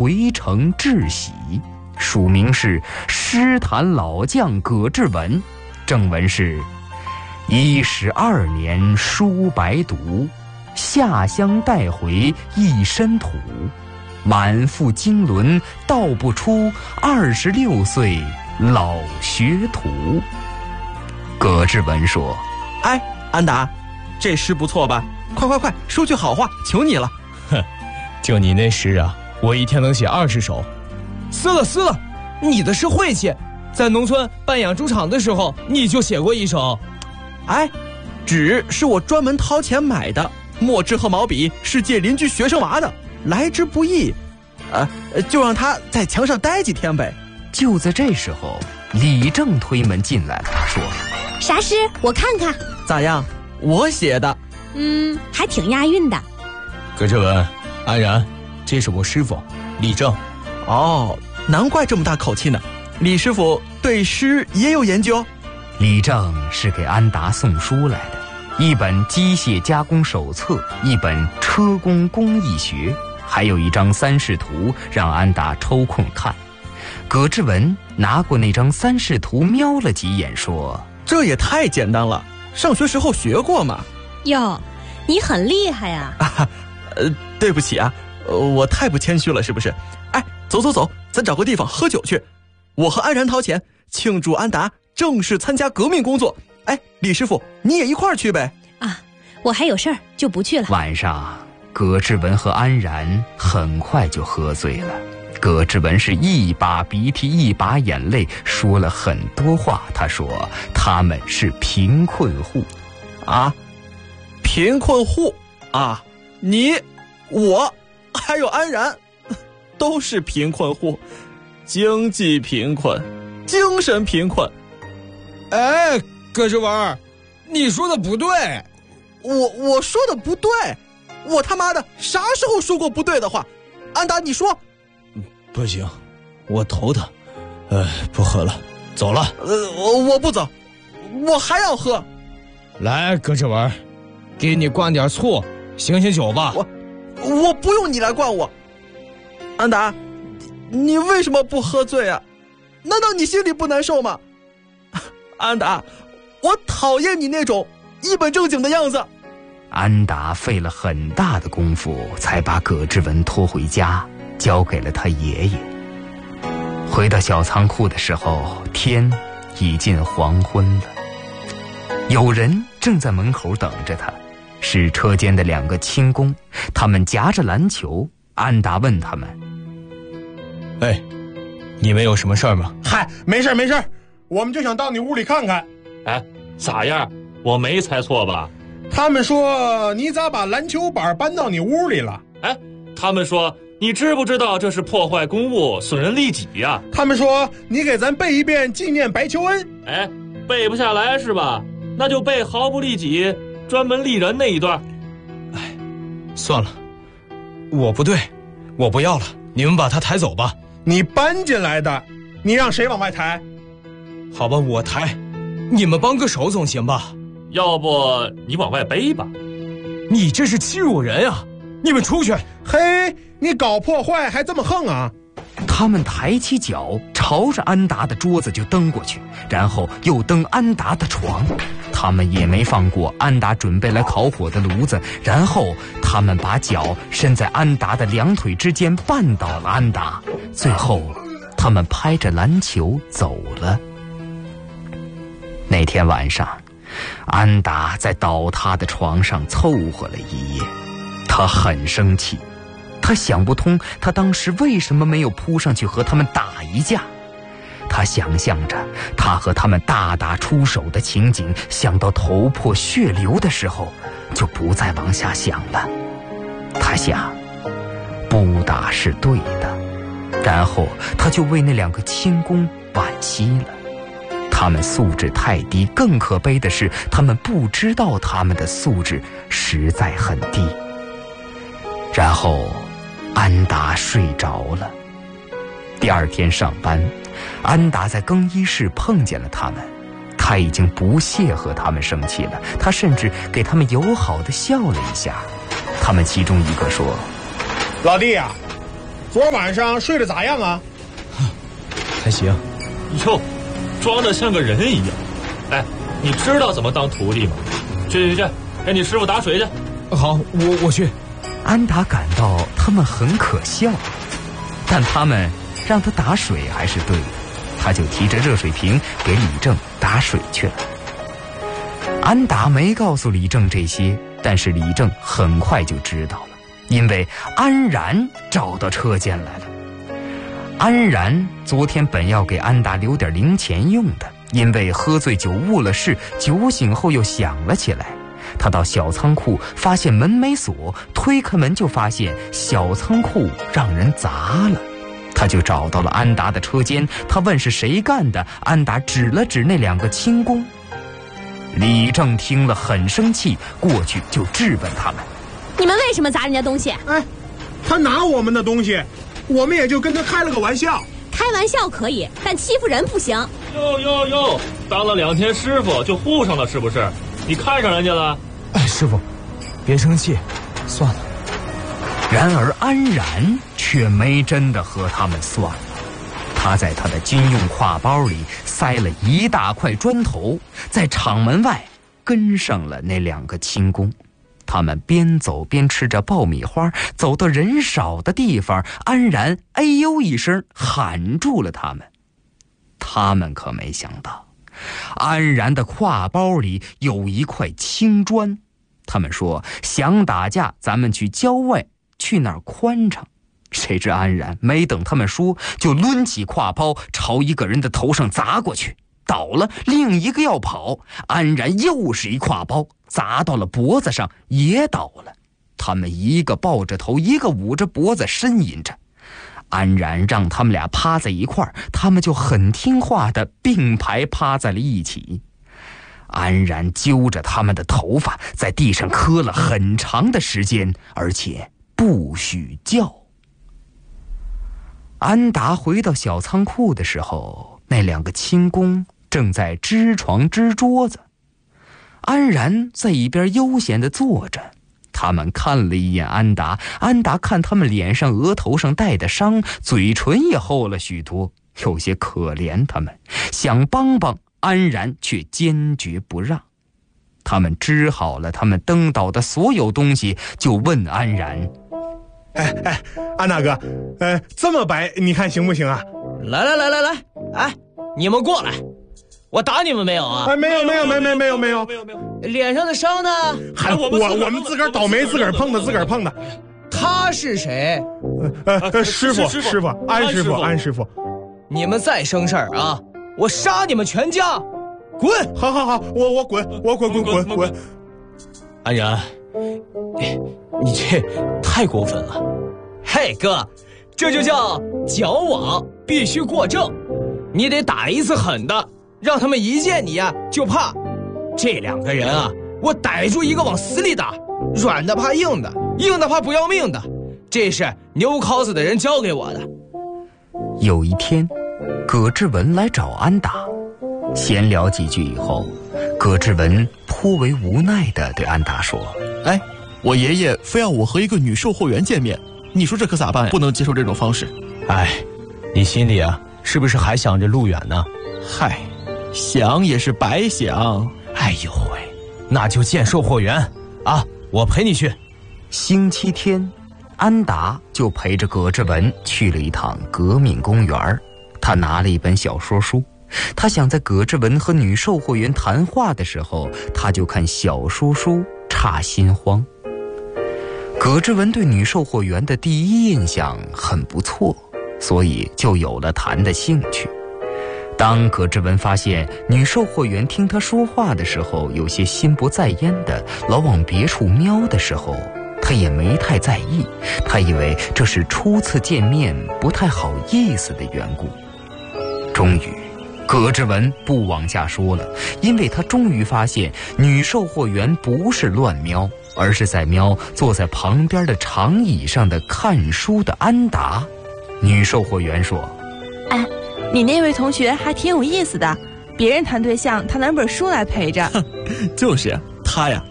回城致喜，署名是诗坛老将葛志文，正文是12年书白读，下乡带回一身土，满腹经纶道不出26岁老学徒。葛志文说： 哎，安达，这诗不错吧？快，说句好话，求你了。 哼，就你那诗啊，我一天能写20首。撕了，你的诗晦气，在农村办养猪场的时候你就写过一首。 哎，纸是我专门掏钱买的，墨汁和毛笔是借邻居学生娃的，来之不易，就让他在墙上待几天呗。 就在这时候，李正推门进来了，说： 啥诗？我看看。 咋样？我写的。 还挺押韵的。 葛志文、安然，这是我师傅李正。 哦，难怪这么大口气呢。李师傅对诗也有研究。 李正是给安达送书来的，一本机械加工手册，一本车工工艺学，还有一张三视图，让安达抽空看。葛志文拿过那张三视图瞄了几眼，说： 这也太简单了，上学时候学过嘛。 哟，你很厉害呀。 对不起啊，我太不谦虚了是不是？哎，走，咱找个地方喝酒去，我和安然掏钱庆祝安达正式参加革命工作。哎，李师傅你也一块儿去呗。 我还有事儿就不去了。 晚上葛志文和安然很快就喝醉了，葛志文是一把鼻涕一把眼泪，说了很多话。他说他们是贫困户。 贫困户啊，你我还有安然都是贫困户，经济贫困，精神贫困。 哎，葛志文，你说的不对。 我说的不对，我他妈的啥时候说过不对的话？安达你说。 不行，我头疼，不喝了，走了。 我不走，我还要喝。 来，葛志文，给你灌点醋，醒醒酒吧。 我不用你来灌我。安达，你为什么不喝醉啊？难道你心里不难受吗？安达，我讨厌你那种一本正经的样子。 安达费了很大的功夫才把葛志文拖回家，交给了他爷爷。回到小仓库的时候，天已近黄昏了。有人正在门口等着他，是车间的2个轻工，他们夹着篮球。安达问他们： 哎，你们有什么事儿吗？ 嗨，没事，我们就想到你屋里看看。 哎，咋样？我没猜错吧？ 他们说你咋把篮球板搬到你屋里了？ 哎，他们说你知不知道这是破坏公物，损人利己呀？ 他们说你给咱背一遍纪念白求恩。 哎，背不下来是吧？那就背毫不利己，专门利人那一段。 哎，算了，我不对，我不要了，你们把他抬走吧。 你搬进来的，你让谁往外抬？ 好吧，我抬，你们帮个手总行吧？ 要不你往外背吧。 你这是欺辱人啊！你们出去！ 嘿，你搞破坏还这么横啊！ 他们抬起脚朝着安达的桌子就蹬过去，然后又蹬安达的床。他们也没放过安达准备来烤火的炉子，然后他们把脚伸在安达的2腿之间，绊倒了安达。最后他们拍着篮球走了。那天晚上，安达在倒塌的床上凑合了一夜，他很生气，他想不通他当时为什么没有扑上去和他们打一架。他想象着他和他们大打出手的情景，想到头破血流的时候，就不再往下想了。他想，不打是对的，然后他就为那2个轻工惋惜了。他们素质太低，更可悲的是，他们不知道他们的素质实在很低。然后，安达睡着了。第2天上班，安达在更衣室碰见了他们，他已经不屑和他们生气了，他甚至给他们友好地笑了一下。他们其中一个说： 老弟啊， 昨晚上睡得咋样啊？ 还行。 哟，装得像个人一样。哎，你知道怎么当徒弟吗？去，给你师傅打水去。 好，我去。 安达感到他们很可笑，但他们让他打水还是对的，他就提着热水瓶给李正打水去了。安达没告诉李正这些，但是李正很快就知道了，因为安然找到车间来了。安然昨天本要给安达留点零钱用的，因为喝醉酒误了事，酒醒后又想了起来。他到小仓库发现门没锁，推开门就发现小仓库让人砸了。他就找到了安达的车间，他问是谁干的，安达指了指那2个轻工。李正听了很生气，过去就质问他们： 你们为什么砸人家东西？ 哎，他拿我们的东西，我们也就跟他开了个玩笑。 开玩笑可以，但欺负人不行。 哟，当了2天师傅就护上了是不是？你看上人家了？ 哎，师傅，别生气，算了。 然而安然却没真的和他们算了。他在他的军用挎包里塞了一大块砖头，在厂门外跟上了那2个轻工。他们边走边吃着爆米花，走到人少的地方，安然哎呦一声喊住了他们。他们可没想到，安然的挎包里有一块青砖。他们说想打架，咱们去郊外，去那儿宽敞。谁知安然没等他们说，就抡起挎包朝一个人的头上砸过去，倒了，另一个要跑，安然又是一挎包砸到了脖子上，也倒了。他们一个抱着头，一个捂着脖子呻吟着。安然让他们俩趴在一块儿，他们就很听话的并排趴在了一起。安然揪着他们的头发，在地上磕了很长的时间，而且不许叫。安达回到小仓库的时候，那2个轻工正在支床支桌子，安然在一边悠闲地坐着。他们看了一眼安达，安达看他们脸上额头上带的伤，嘴唇也厚了许多，有些可怜他们，想帮帮安然，却坚决不让。他们支好了他们登岛的所有东西，就问安然： 哎，安大哥，这么白你看行不行啊？ 来，哎，你们过来，我打你们没有啊？ 哎，没有。 脸上的伤呢？ 还我们自个儿倒霉，自个儿碰的。 他是谁？ 师傅，安师傅。 你们再生事儿啊，我杀你们全家！滚！ 好，我滚。 安然，你这太过分了。嘿哥，这就叫矫枉必须过正，你得打一次狠的，让他们一见你呀就怕。这2个人啊，我逮住一个往死里打，软的怕硬的，硬的怕不要命的，这是牛尻子的人教给我的。 有一天，葛志文来找安达，闲聊几句以后，葛志文颇为无奈地对安达说： 哎，我爷爷非要我和一个女售货员见面，你说这可咋办呀？不能接受这种方式。 哎，你心里啊是不是还想着路远呢？ 嗨，想也是白想。 哎呦喂，那就见售货员啊，我陪你去。 星期天，安达就陪着葛志文去了一趟革命公园。他拿了一本小说书，他想在葛志文和女售货员谈话的时候，他就看小说书插心慌。葛志文对女售货员的第一印象很不错，所以就有了谈的兴趣。当葛志文发现女售货员听他说话的时候有些心不在焉的，老往别处瞄的时候，他也没太在意，他以为这是初次见面不太好意思的缘故。终于葛志文不往下说了，因为他终于发现女售货员不是乱瞄，而是在瞄坐在旁边的长椅上的看书的安达。女售货员说： 哎，你那位同学还挺有意思的，别人谈对象他拿本书来陪着。 就是呀，他呀